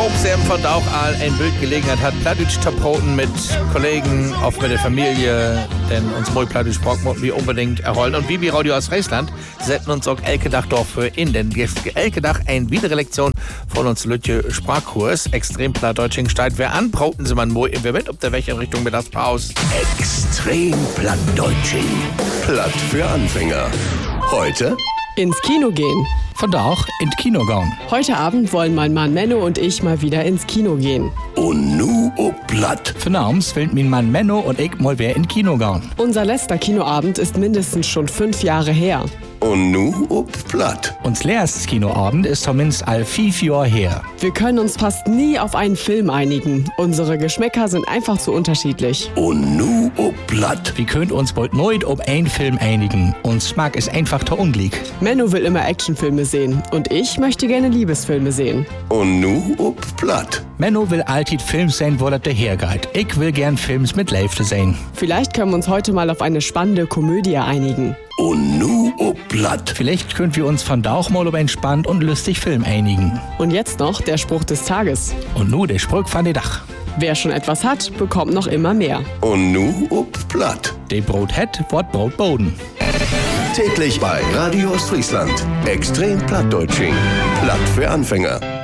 Hochsam von auch all ein Bild Gelegenheit hat, Plattdeutsch Taproten mit Kollegen, oft mit der Familie, denn uns moi Plattdeutsch brauchen wir unbedingt erholen. Und wie Radio aus Friesland setzen uns auch Elkedach dafür in, denn Elkedach eine weitere Lektion von uns Lütje Sprachkurs, extrem Plattdeutsch steigt. Wer anbrauten sie man moi im Moment, ob der welche Richtung mit das Pause. Extrem Plattdeutsch. Platt für Anfänger. Heute ins Kino gehen. Von da auch ins Kino gehen. Heute Abend wollen mein Mann Menno und ich mal wieder ins Kino gehen. Und nu ob Platt. Von abends will mein Mann Menno und ich mal wieder ins Kino gehen. Unser letzter Kinoabend ist mindestens schon 5 Jahre her. Und nu ob Platt. Uns letztes Kinoabend ist zumindest all 5 Jahre her. Wir können uns fast nie auf einen Film einigen. Unsere Geschmäcker sind einfach zu unterschiedlich. Und nu ob Platt. Wir können uns bald nooit auf einen Film einigen. Uns Geschmack ist einfach zu ungleich. Menno will immer Actionfilme sehen und ich möchte gerne Liebesfilme sehen. Und nu ob Platt. Menno will alltid Films sein, wo das dahergeht. Ich will gern Films mit Leifte sein. Vielleicht können wir uns heute mal auf eine spannende Komödie einigen. Und nu ob Platt. Vielleicht können wir uns von da auch mal auf einen spannend und lustig Film einigen. Und jetzt noch der Spruch des Tages. Und nu der Spruch von der Dach. Wer schon etwas hat, bekommt noch immer mehr. Und nu ob Platt. Der Brot hat, wird Brot boden. Täglich bei Radio Ostfriesland. Extrem Plattdeutsching. Platt für Anfänger.